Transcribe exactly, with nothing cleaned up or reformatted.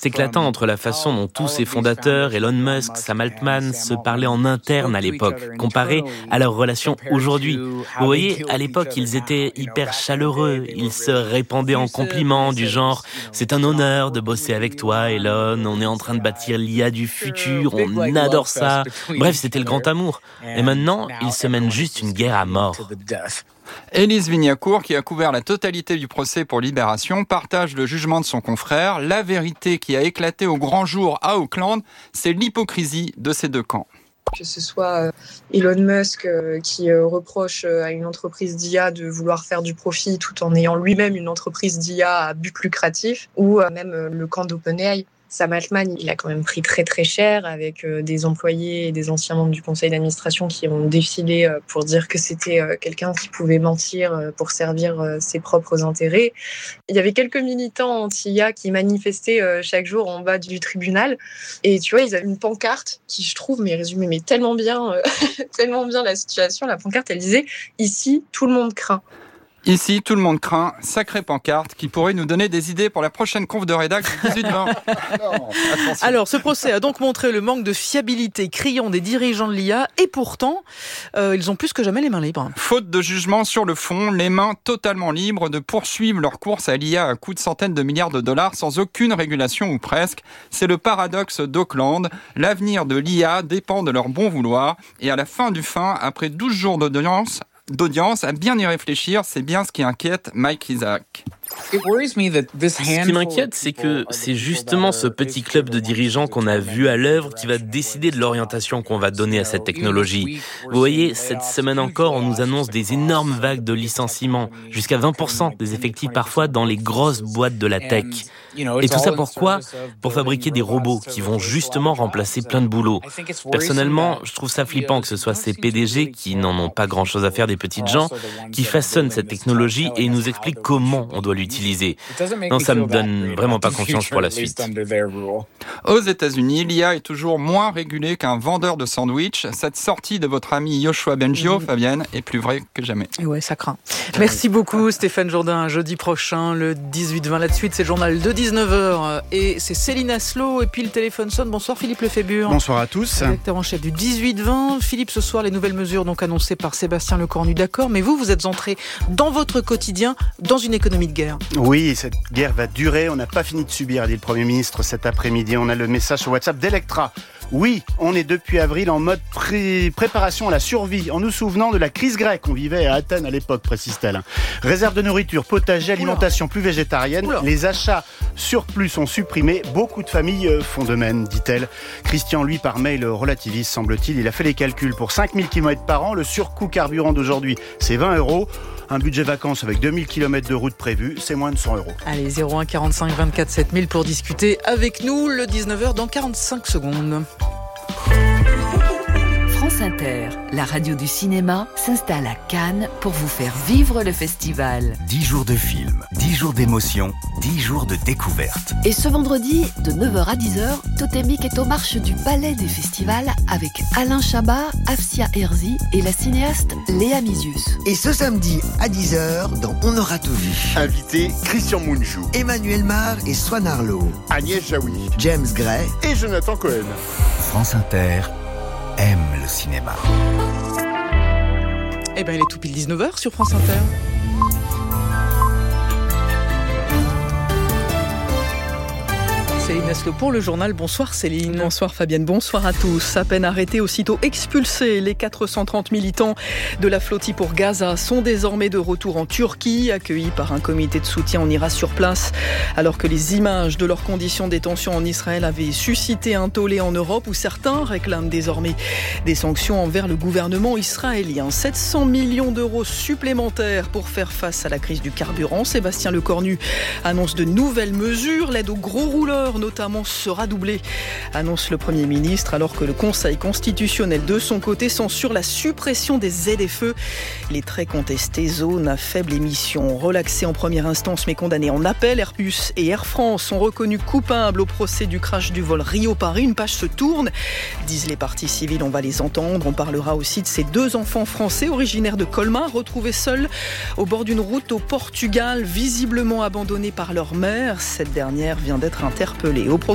C'est éclatant entre la façon dont tous ses fondateurs, Elon Musk, Sam Altman, se parlaient en interne à l'époque, comparé à leurs relations aujourd'hui. Vous voyez, à l'époque, ils étaient hyper chaleureux, ils se répandaient en compliments du genre « c'est un honneur de bosser avec toi, Elon, on est en train de bâtir l'I A du futur, on adore ça ». Bref, c'était le grand amour. Et maintenant, ils se mènent juste une guerre à mort. Élise Vignacourt, qui a couvert la totalité du procès pour Libération, partage le jugement de son confrère. La vérité qui a éclaté au grand jour à Auckland, c'est l'hypocrisie de ces deux camps. Que ce soit Elon Musk qui reproche à une entreprise d'I A de vouloir faire du profit tout en ayant lui-même une entreprise d'I A à but lucratif, ou même le camp d'OpenAI. Sam Altman, il a quand même pris très très cher avec des employés et des anciens membres du conseil d'administration qui ont défilé pour dire que c'était quelqu'un qui pouvait mentir pour servir ses propres intérêts. Il y avait quelques militants anti-I A qui manifestaient chaque jour en bas du tribunal. Et tu vois, ils avaient une pancarte qui, je trouve, mais résumait mais tellement bien, tellement bien la situation. La pancarte, elle disait « Ici, tout le monde craint ». Ici, tout le monde craint. Sacrée pancarte qui pourrait nous donner des idées pour la prochaine conf de rédac du dix-huit vingt. Alors, ce procès a donc montré le manque de fiabilité criant des dirigeants de l'I A et pourtant, euh, ils ont plus que jamais les mains libres. Faute de jugement sur le fond, les mains totalement libres de poursuivre leur course à l'I A à coût de centaines de milliards de dollars sans aucune régulation ou presque. C'est le paradoxe d'Auckland. L'avenir de l'I A dépend de leur bon vouloir et à la fin du fin, après douze jours d'audience, d'audience, à bien y réfléchir, c'est bien ce qui inquiète Mike Isaac. Ce qui m'inquiète, c'est que c'est justement ce petit club de dirigeants qu'on a vu à l'œuvre qui va décider de l'orientation qu'on va donner à cette technologie. Vous voyez, cette semaine encore, on nous annonce des énormes vagues de licenciements, jusqu'à vingt pour cent des effectifs parfois dans les grosses boîtes de la tech. Et tout ça pourquoi ? Pour fabriquer des robots qui vont justement remplacer plein de boulots. Personnellement, je trouve ça flippant que ce soit ces P D G qui n'en ont pas grand-chose à faire des petites gens qui façonnent cette technologie et nous expliquent comment on doit l'utiliser. Non, ça me donne vraiment pas confiance pour la suite. Aux États-Unis, l'I A est toujours moins régulée qu'un vendeur de sandwich. Cette sortie de votre ami Yoshua Bengio, mmh. Fabienne, est plus vraie que jamais. Et ouais, ça craint. Merci beaucoup Stéphane Jourdain. Jeudi prochain, le dix-huit vingt, là de suite, c'est le journal de dix-neuf heures. Et c'est Céline Aslo et puis le téléphone sonne. Bonsoir Philippe Lefébure. Bonsoir à tous. Rédacteur en chef du dix-huit vingt. Philippe, ce soir, les nouvelles mesures donc annoncées par Sébastien Lecornu, d'accord. Mais vous, vous êtes entré dans votre quotidien, dans une économie de guerre. Oui, cette guerre va durer. On n'a pas fini de subir, a dit le Premier ministre cet après-midi. On a le message sur WhatsApp d'Electra. Oui, on est depuis avril en mode pré- préparation à la survie, en nous souvenant de la crise grecque. On vivait à Athènes à l'époque, précise-t-elle. Réserve de nourriture, potager, alimentation plus végétarienne. Oula. Les achats surplus sont supprimés. Beaucoup de familles font de même, dit-elle. Christian, lui, par mail, relativise, semble-t-il. Il a fait les calculs. Pour cinq mille kilomètres par an, le surcoût carburant d'aujourd'hui, c'est vingt euros. Un budget vacances avec deux mille kilomètres de route prévus, c'est moins de cent euros. Allez, zéro un quarante-cinq vingt-quatre sept mille pour discuter avec nous. Le dix-neuf heures dans quarante-cinq secondes. France Inter, la radio du cinéma, s'installe à Cannes pour vous faire vivre le festival. dix jours de films, dix jours d'émotion, dix jours de découverte. Et ce vendredi, de neuf heures à dix heures, Totémique est aux marches du Palais des Festivals avec Alain Chabat, Afsia Herzi et la cinéaste Léa Mizius. Et ce samedi à dix heures, dans On aura tout vu. Invité Christian Mungiu, Emmanuel Mar et Swan Arlo, Agnès Jaoui, James Gray et Jonathan Cohen. France Inter aime le cinéma. Eh bien, il est tout pile dix-neuf heures sur France Inter. Céline Aslo pour le journal. Bonsoir Céline. Bonsoir Fabienne, bonsoir à tous. À peine arrêtés, aussitôt expulsés, les quatre cent trente militants de la flottille pour Gaza sont désormais de retour en Turquie, accueillis par un comité de soutien. On ira sur place, alors que les images de leurs conditions de détention en Israël avaient suscité un tollé en Europe, où certains réclament désormais des sanctions envers le gouvernement israélien. sept cents millions d'euros supplémentaires pour faire face à la crise du carburant. Sébastien Lecornu annonce de nouvelles mesures. L'aide aux gros rouleurs notamment sera doublée, annonce le Premier ministre, alors que le Conseil constitutionnel de son côté censure la suppression des Z F E. Les très contestées zones à faible émission, relaxées en première instance mais condamnées en appel. Airbus et Air France sont reconnus coupables au procès du crash du vol Rio-Paris. Une page se tourne, disent les parties civiles, on va les entendre. On parlera aussi de ces deux enfants français originaires de Colmar, retrouvés seuls au bord d'une route au Portugal, visiblement abandonnés par leur mère. Cette dernière vient d'être interpellée. Au